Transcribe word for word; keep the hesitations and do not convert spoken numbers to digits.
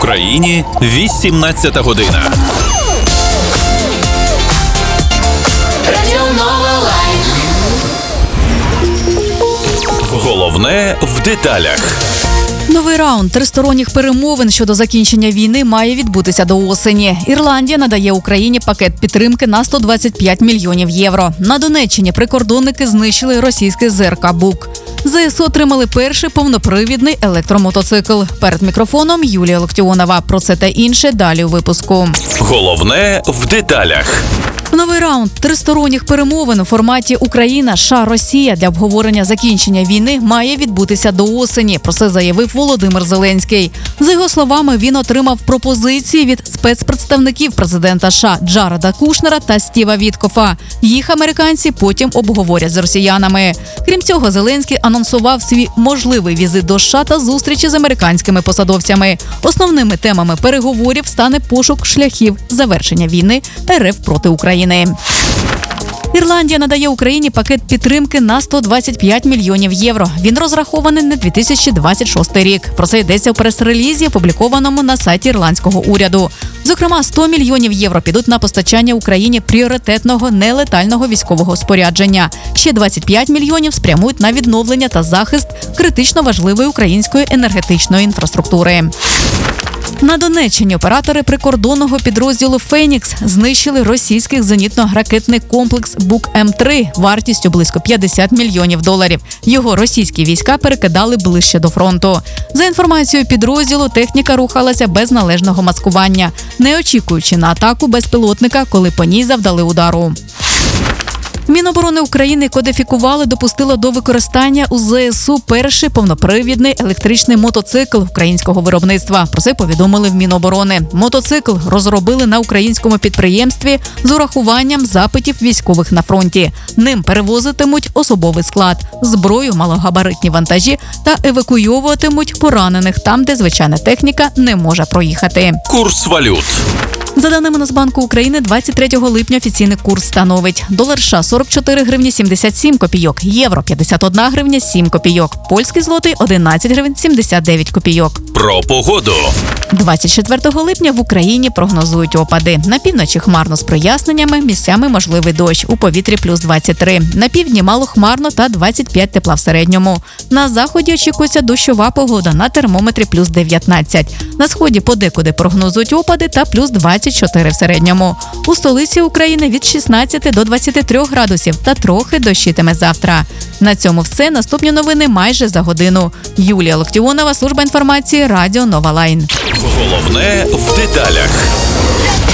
Україні вісімнадцята година. Головне в деталях. Новий раунд тристоронніх перемовин щодо закінчення війни має відбутися до осені. Ірландія надає Україні пакет підтримки на сто двадцять п'ять мільйонів євро. На Донеччині прикордонники знищили російський ЗРК «Бук». ЗСУ отримали перший повнопривідний електромотоцикл. Перед мікрофоном Юлія Локтіонова. Про це та інше далі у випуску. Головне в деталях. Новий раунд тристоронніх перемовин у форматі Україна, США, Росія для обговорення закінчення війни має відбутися до осені. Про це заявив Володимир Зеленський. За його словами, він отримав пропозиції від спецпредставників президента США Джареда Кушнера та Стіва Віткофа. Їх американці потім обговорять з росіянами. Крім цього, Зеленський анонсував свій можливий візит до США та зустрічі з американськими посадовцями. Основними темами переговорів стане пошук шляхів завершення війни РФ проти України. Ірландія надає Україні пакет підтримки на сто двадцять п'ять мільйонів євро. Він розрахований на дві тисячі двадцять шостий рік. Про це йдеться у прес-релізі, опублікованому на сайті ірландського уряду. Зокрема, сто мільйонів євро підуть на постачання Україні пріоритетного нелетального військового спорядження. Ще двадцять п'ять мільйонів спрямують на відновлення та захист критично важливої української енергетичної інфраструктури. На Донеччині оператори прикордонного підрозділу «Фенікс» знищили російський зенітно-ракетний комплекс «Бук М три» вартістю близько п'ятдесят мільйонів доларів. Його російські війська перекидали ближче до фронту. За інформацією підрозділу, техніка рухалася без належного маскування, не очікуючи на атаку безпілотника, коли по ній завдали удару. Міноборони України кодифікували, допустило до використання у ЗСУ перший повнопривідний електричний мотоцикл українського виробництва. Про це повідомили в Міноборони. Мотоцикл розробили на українському підприємстві з урахуванням запитів військових на фронті. Ним перевозитимуть особовий склад, зброю, малогабаритні вантажі та евакуйовуватимуть поранених там, де звичайна техніка не може проїхати. Курс валют. За даними Нацбанку України, двадцять третього липня офіційний курс становить: долар США – сорок чотири гривні сімдесят сім копійок, євро – п'ятдесят одна гривня сім копійок, польський злотий – одинадцять гривень сімдесят дев'ять копійок. Про погоду. двадцять четвертого липня в Україні прогнозують опади. На півночі хмарно з проясненнями, місцями можливий дощ. У повітрі плюс двадцять три. На півдні мало хмарно та двадцять п'ять тепла в середньому. На заході очікується дощова погода, на термометрі плюс дев'ятнадцять. На сході подекуди прогнозують опади та плюс двадцять чотири в середньому. У столиці України від шістнадцяти до двадцяти трьох градусів та трохи дощитиме завтра. На цьому все. Наступні новини майже за годину. Юлія Локтіонова, служба інформації, Радіо Нова Лайн. Головне в деталях.